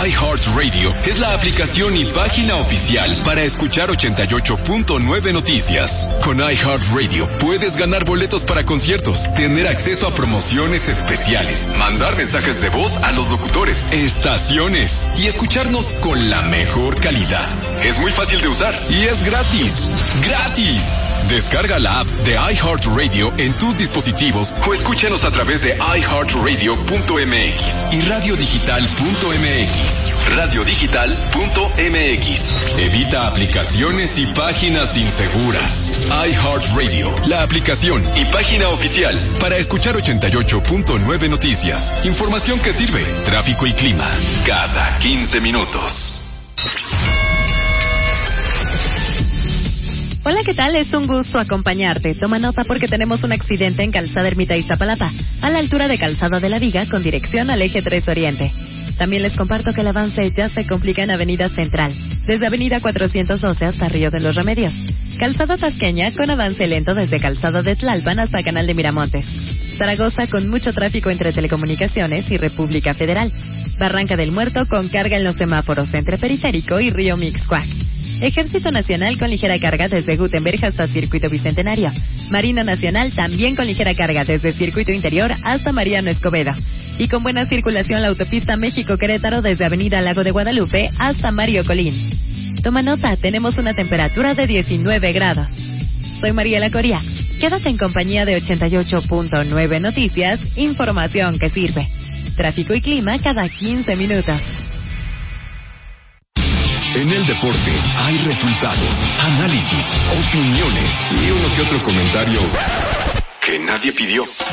iHeartRadio es la aplicación y página oficial para escuchar 88.9 Noticias. Con iHeartRadio puedes ganar boletos para conciertos, tener acceso a promociones especiales, mandar mensajes de voz a los locutores, estaciones y escucharnos con la mejor calidad. Es muy fácil de usar y es gratis. ¡Gratis! Descarga la app de iHeartRadio en tus dispositivos o escúchanos a través de iHeartRadio.mx y radiodigital.mx. Radiodigital.mx. Evita aplicaciones y páginas inseguras. iHeartRadio, la aplicación y página oficial para escuchar 88.9 Noticias. Información que sirve. Tráfico y clima cada 15 minutos. Hola, ¿qué tal? Es un gusto acompañarte. Toma nota porque tenemos un accidente en Calzada Ermita Iztapalapa, a la altura de Calzada de la Viga, con dirección al eje 3 Oriente. También les comparto que el avance ya se complica en Avenida Central, desde Avenida 412 hasta Río de los Remedios. Calzada Tasqueña, con avance lento desde Calzada de Tlalpan hasta Canal de Miramontes. Zaragoza, con mucho tráfico entre Telecomunicaciones y República Federal. Barranca del Muerto, con carga en los semáforos entre Periférico y Río Mixcoac. Ejército Nacional, con ligera carga desde Gutenberg hasta Circuito Bicentenario. Marina Nacional, también con ligera carga desde Circuito Interior hasta Mariano Escobedo. Y con buena circulación la autopista México-Querétaro desde Avenida Lago de Guadalupe hasta Mario Colín. Toma nota, tenemos una temperatura de 19 grados. Soy Mariela Coria. Quédate en compañía de 88.9 Noticias, información que sirve. Tráfico y clima cada 15 minutos. En el deporte hay resultados, análisis, opiniones y uno que otro comentario que nadie pidió.